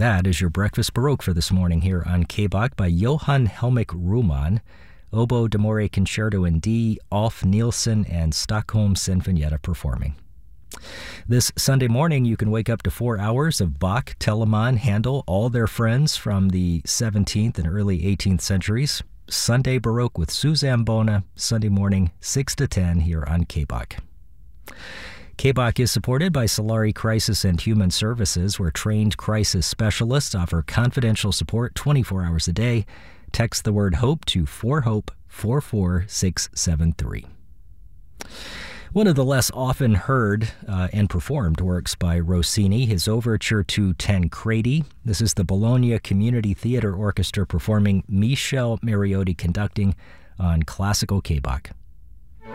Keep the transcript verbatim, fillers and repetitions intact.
that is your Breakfast Baroque for this morning here on K B O C by Johann Helmich Ruhmann, Oboe d'Amore Concerto in D, Alf Nielsen, and Stockholm Sinfonietta performing. This Sunday morning, you can wake up to four hours of Bach, Telemann, Handel, all their friends from the seventeenth and early eighteenth centuries. Sunday Baroque with Suzanne Bona, Sunday morning, six to ten here on K B O C. K B O C is supported by Solari Crisis and Human Services, where trained crisis specialists offer confidential support twenty-four hours a day. Text the word HOPE to four hope four four six seven three. One of the less often heard uh, and performed works by Rossini, his overture to Tancredi. This is the Bologna Community Theater Orchestra performing, Michel Mariotti conducting on Classical K B O C.